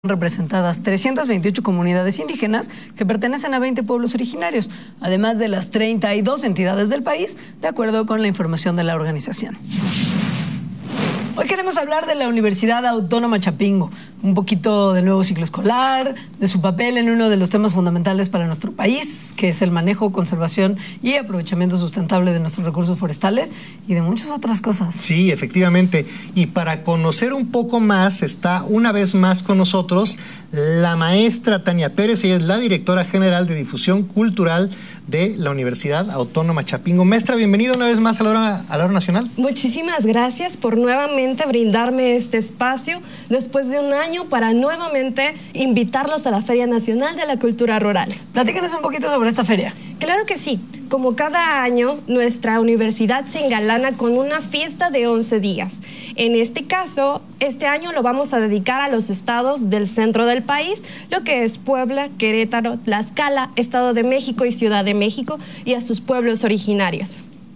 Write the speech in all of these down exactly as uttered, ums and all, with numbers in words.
representadas trescientas veintiocho comunidades indígenas que pertenecen a veinte pueblos originarios, además de las treinta y dos entidades del país, de acuerdo con la información de la organización. Hoy queremos hablar de la Universidad Autónoma Chapingo, un poquito del nuevo ciclo escolar, de su papel en uno de los temas fundamentales para nuestro país, que es el manejo, conservación y aprovechamiento sustentable de nuestros recursos forestales y de muchas otras cosas. Sí, efectivamente. Y para conocer un poco más, está una vez más con nosotros la maestra Tania Pérez. Ella es la directora general de difusión cultural de la Universidad Autónoma Chapingo. Maestra, bienvenida una vez más a la hora, a la hora nacional. Muchísimas gracias por nuevamente brindarme este espacio después de un año para nuevamente invitarlos a la Feria Nacional de la Cultura Rural. Platícanos un poquito sobre esta feria. Claro que sí. Como cada año, nuestra universidad se engalana con una fiesta de once días. En este caso, este año lo vamos a dedicar a los estados del centro del país, lo que es Puebla, Querétaro, Tlaxcala, Estado de México y Ciudad de México, y a sus pueblos originarios.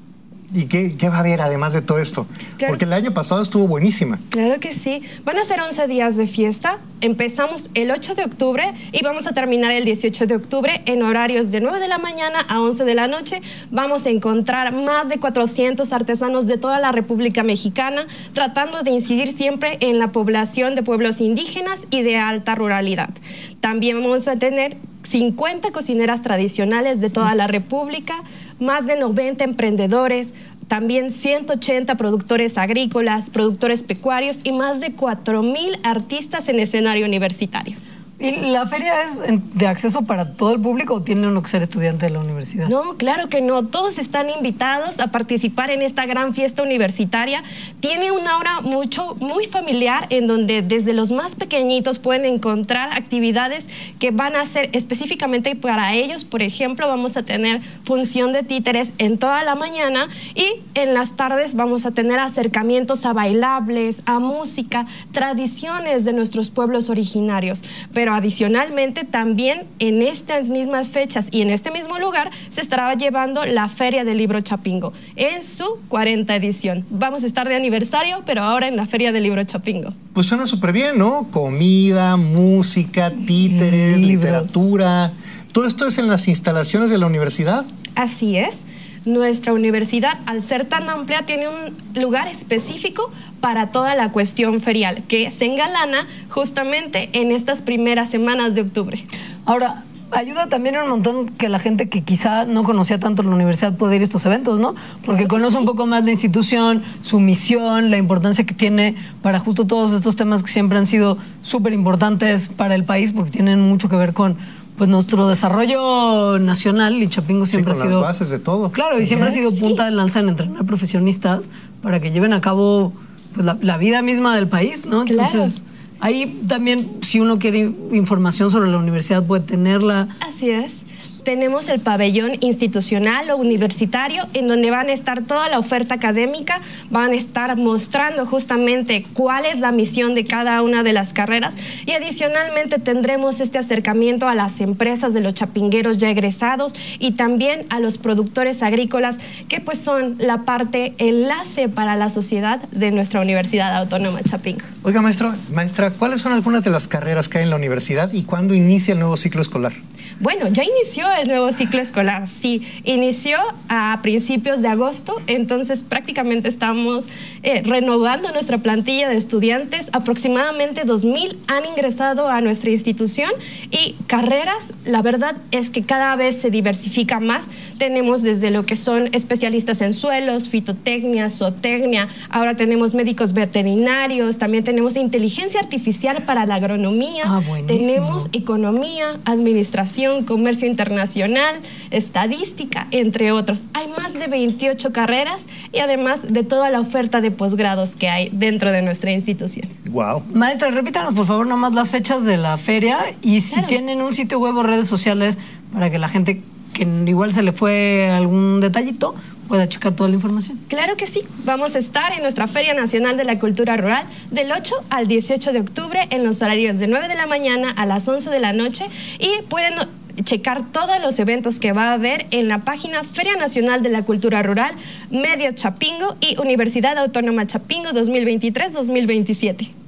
¿Y qué, qué va a haber además de todo esto? Claro. Porque el año pasado estuvo buenísima. Claro que sí. Van a ser once días de fiesta. Empezamos el ocho de octubre y vamos a terminar el dieciocho de octubre en horarios de nueve de la mañana a once de la noche. Vamos a encontrar más de cuatrocientos artesanos de toda la República Mexicana, tratando de incidir siempre en la población de pueblos indígenas y de alta ruralidad. También vamos a tener cincuenta cocineras tradicionales de toda la República, más de noventa emprendedores, también ciento ochenta productores agrícolas, productores pecuarios y más de cuatro mil artistas en escenario universitario. ¿Y la feria es de acceso para todo el público o tiene uno que ser estudiante de la universidad? No, claro que no. Todos están invitados a participar en esta gran fiesta universitaria. Tiene una hora mucho, muy familiar en donde desde los más pequeñitos pueden encontrar actividades que van a ser específicamente para ellos. Por ejemplo, vamos a tener función de títeres en toda la mañana y en las tardes vamos a tener acercamientos a bailables, a música, tradiciones de nuestros pueblos originarios. Pero adicionalmente también en estas mismas fechas y en este mismo lugar se estará llevando la Feria del Libro Chapingo en su cuarta edición. Vamos a estar de aniversario, pero ahora en la Feria del Libro Chapingo. Pues suena súper bien, ¿no? Comida, música, títeres, libros, literatura. ¿Todo esto es en las instalaciones de la universidad? Así es. Nuestra universidad, al ser tan amplia, tiene un lugar específico para toda la cuestión ferial, que se engalana justamente en estas primeras semanas de octubre. Ahora, ayuda también un montón que la gente que quizá no conocía tanto la universidad pueda ir a estos eventos, ¿no? Porque claro, conoce sí. un poco más la institución, su misión, la importancia que tiene para justo todos estos temas que siempre han sido súper importantes para el país, porque tienen mucho que ver con pues nuestro desarrollo nacional, y Chapingo siempre sí, ha sido... las bases de todo. Claro, y siempre sí. ha sido punta de lanza en entrenar profesionistas para que lleven a cabo pues, la, la vida misma del país, ¿no? Entonces, claro. ahí también, si uno quiere información sobre la universidad, puede tenerla. Así es. Tenemos el pabellón institucional o universitario en donde van a estar toda la oferta académica, van a estar mostrando justamente cuál es la misión de cada una de las carreras y adicionalmente tendremos este acercamiento a las empresas de los chapingueros ya egresados y también a los productores agrícolas que pues son la parte enlace para la sociedad de nuestra Universidad Autónoma Chapingo. Oiga, maestro, maestra, ¿cuáles son algunas de las carreras que hay en la universidad y cuándo inicia el nuevo ciclo escolar? Bueno, ya inició el nuevo ciclo escolar, sí, inició a principios de agosto, entonces prácticamente estamos eh, renovando nuestra plantilla de estudiantes, aproximadamente dos mil han ingresado a nuestra institución y carreras, la verdad es que cada vez se diversifica más, tenemos desde lo que son especialistas en suelos, fitotecnia, zootecnia, ahora tenemos médicos veterinarios, también tenemos inteligencia artificial para la agronomía, ah, tenemos economía, administración, comercio internacional, estadística, entre otros. Hay más de veintiocho carreras y además de toda la oferta de posgrados que hay dentro de nuestra institución. Wow. Maestra, repítanos por favor nomás las fechas de la feria y si claro. tienen un sitio web o redes sociales para que la gente que igual se le fue algún detallito pueda checar toda la información. Claro que sí. Vamos a estar en nuestra Feria Nacional de la Cultura Rural del ocho al dieciocho de octubre en los horarios de nueve de la mañana a las once de la noche y pueden checar todos los eventos que va a haber en la página Feria Nacional de la Cultura Rural, Medio Chapingo y Universidad Autónoma Chapingo dos mil veintitrés dos mil veintisiete.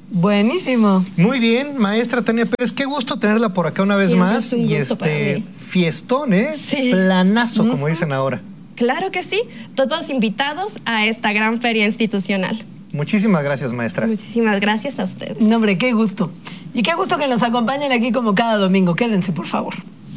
Buenísimo. Muy bien, maestra Tania Pérez, qué gusto tenerla por acá una vez Siempre más. es un Y gusto para este mí. fiestón, ¿eh? Sí. Planazo, Uh-huh. como dicen ahora. Claro que sí, todos invitados a esta gran feria institucional. Muchísimas gracias, maestra. Muchísimas gracias a ustedes. No, hombre, qué gusto. Y qué gusto que nos acompañen aquí como cada domingo. Quédense, por favor.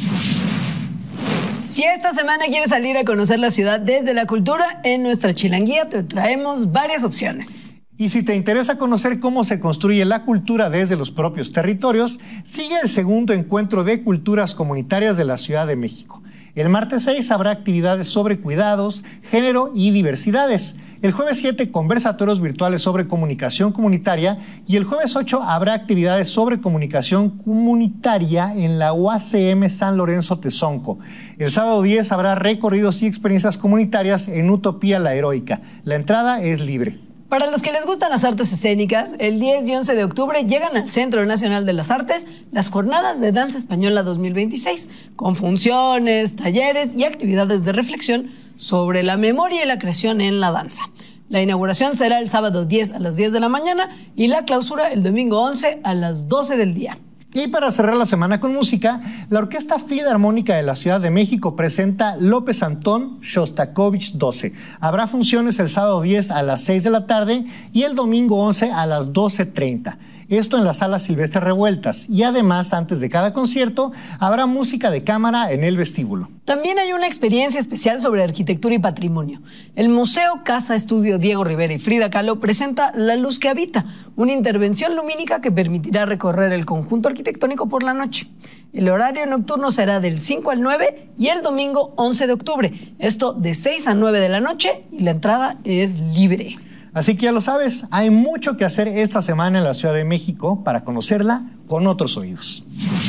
Si esta semana quieres salir a conocer la ciudad desde la cultura, en nuestra Chilanguía te traemos varias opciones. Y si te interesa conocer cómo se construye la cultura desde los propios territorios, sigue el segundo encuentro de culturas comunitarias de la Ciudad de México. El martes seis habrá actividades sobre cuidados, género y diversidades. El jueves siete, conversatorios virtuales sobre comunicación comunitaria. Y el jueves ocho habrá actividades sobre comunicación comunitaria en la U A C M San Lorenzo Tezonco. El sábado diez habrá recorridos y experiencias comunitarias en Utopía la Heroica. La entrada es libre. Para los que les gustan las artes escénicas, el diez y once de octubre llegan al Centro Nacional de las Artes las Jornadas de Danza Española dos mil veintiséis, con funciones, talleres y actividades de reflexión sobre la memoria y la creación en la danza. La inauguración será el sábado diez a las diez de la mañana y la clausura el domingo once a las doce del día. Y para cerrar la semana con música, la Orquesta Filarmónica de la Ciudad de México presenta López Antón Shostakovich doce. Habrá funciones el sábado diez a las seis de la tarde y el domingo once a las doce treinta. Esto en la Sala Silvestre Revueltas. Y además, antes de cada concierto, habrá música de cámara en el vestíbulo. También hay una experiencia especial sobre arquitectura y patrimonio. El Museo Casa Estudio Diego Rivera y Frida Kahlo presenta La Luz que Habita, una intervención lumínica que permitirá recorrer el conjunto arquitectónico por la noche. El horario nocturno será del cinco al nueve y el domingo once de octubre. Esto de seis a nueve de la noche y la entrada es libre. Así que ya lo sabes, hay mucho que hacer esta semana en la Ciudad de México para conocerla con otros oídos.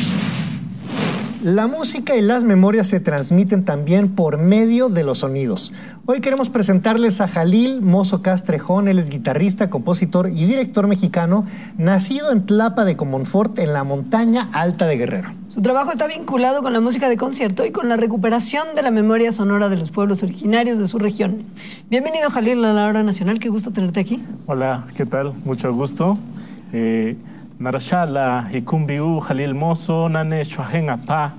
La música y las memorias se transmiten también por medio de los sonidos. Hoy queremos presentarles a Jalil Mozo Castrejón. Él es guitarrista, compositor y director mexicano, nacido en Tlapa de Comonfort, en la montaña alta de Guerrero. Su trabajo está vinculado con la música de concierto y con la recuperación de la memoria sonora de los pueblos originarios de su región. Bienvenido, Jalil, a la Hora Nacional. Qué gusto tenerte aquí. Hola, ¿qué tal? Mucho gusto. Eh, Narashala, Ikumbiu, Jalil Mozo, Nane Shoahen Apa,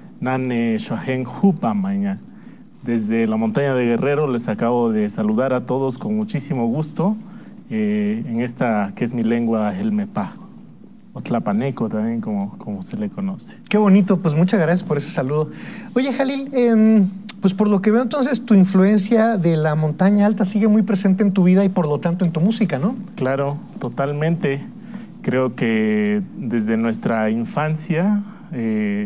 Nane Shoahen Jupa, maña. Desde la montaña de Guerrero les acabo de saludar a todos con muchísimo gusto eh, en esta que es mi lengua, el Mepá. O tlapaneco también, como, como se le conoce. Qué bonito, pues muchas gracias por ese saludo. Oye, Jalil, eh, pues por lo que veo entonces tu influencia de la montaña alta sigue muy presente en tu vida y por lo tanto en tu música, ¿no? Claro, totalmente. Creo que desde nuestra infancia, eh,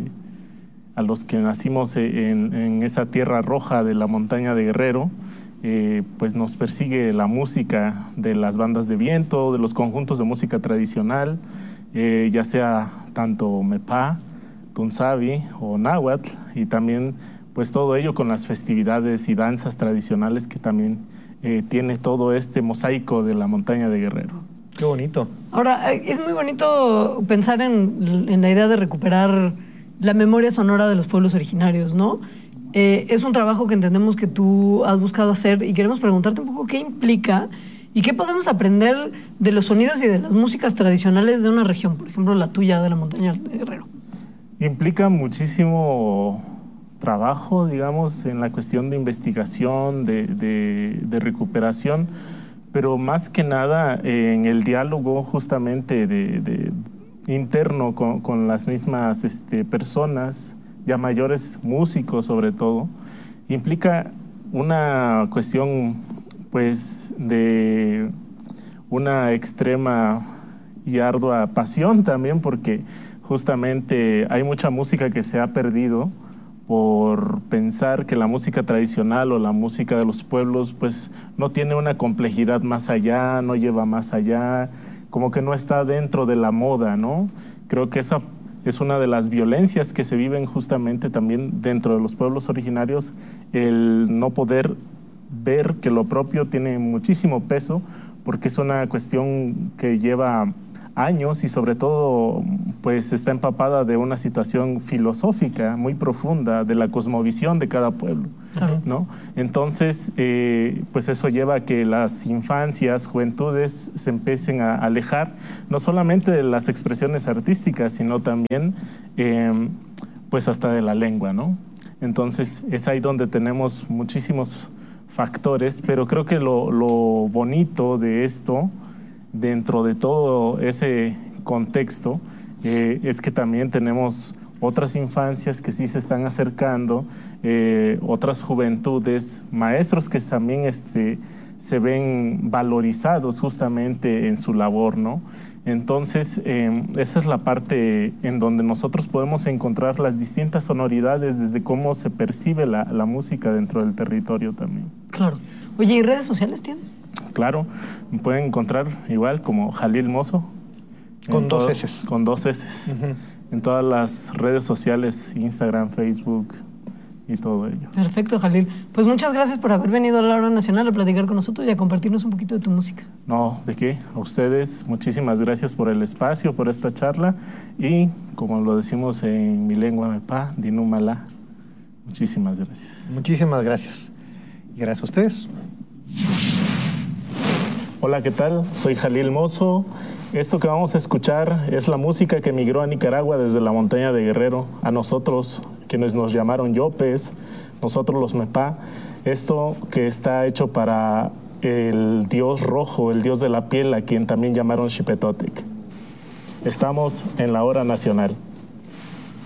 a los que nacimos en, en esa tierra roja de la montaña de Guerrero, eh, pues nos persigue la música de las bandas de viento, de los conjuntos de música tradicional, Eh, ya sea tanto Mepá, Tunzavi o Náhuatl, y también pues todo ello con las festividades y danzas tradicionales que también eh, tiene todo este mosaico de la montaña de Guerrero. Qué bonito. Ahora, es muy bonito pensar en, en la idea de recuperar la memoria sonora de los pueblos originarios, ¿no? Eh, es un trabajo que entendemos que tú has buscado hacer y queremos preguntarte un poco qué implica y qué podemos aprender de los sonidos y de las músicas tradicionales de una región, por ejemplo, la tuya de la montaña de Guerrero. Implica muchísimo trabajo, digamos, en la cuestión de investigación, de, de, de recuperación, pero más que nada eh, en el diálogo justamente de, de interno con, con las mismas este, personas, ya mayores, músicos sobre todo. Implica una cuestión pues de una extrema y ardua pasión también, porque justamente hay mucha música que se ha perdido por pensar que la música tradicional o la música de los pueblos pues no tiene una complejidad más allá, no lleva más allá, como que no está dentro de la moda, ¿no? Creo que esa es una de las violencias que se viven justamente también dentro de los pueblos originarios, el no poder ver que lo propio tiene muchísimo peso, porque es una cuestión que lleva años y sobre todo pues está empapada de una situación filosófica muy profunda de la cosmovisión de cada pueblo, claro. ¿no? Entonces eh, pues eso lleva a que las infancias, juventudes se empiecen a alejar no solamente de las expresiones artísticas, sino también eh, pues hasta de la lengua, ¿no? Entonces es ahí donde tenemos muchísimos factores, pero creo que lo, lo bonito de esto, dentro de todo ese contexto, eh, es que también tenemos otras infancias que sí se están acercando, eh, otras juventudes, maestros que también este, se ven valorizados justamente en su labor, ¿no? Entonces, eh, esa es la parte en donde nosotros podemos encontrar las distintas sonoridades desde cómo se percibe la, la música dentro del territorio también. Claro. Oye, ¿y redes sociales tienes? Claro, me pueden encontrar igual como Jalil Mozo. Con dos eses. Con dos eses. Uh-huh. En todas las redes sociales, Instagram, Facebook y todo ello. Perfecto, Jalil. Pues muchas gracias por haber venido a la Hora Nacional a platicar con nosotros y a compartirnos un poquito de tu música. No, ¿de qué? A ustedes, muchísimas gracias por el espacio, por esta charla y, como lo decimos en mi lengua mepa, dinumala. Muchísimas gracias. Muchísimas gracias. Y gracias a ustedes. Hola, ¿qué tal? Soy Jalil Mozo. Esto que vamos a escuchar es la música que migró a Nicaragua desde la montaña de Guerrero a nosotros, quienes nos llamaron yopes, nosotros los mepá. Esto que está hecho para el dios rojo, el dios de la piel, a quien también llamaron Xipetotec. Estamos en la Hora Nacional.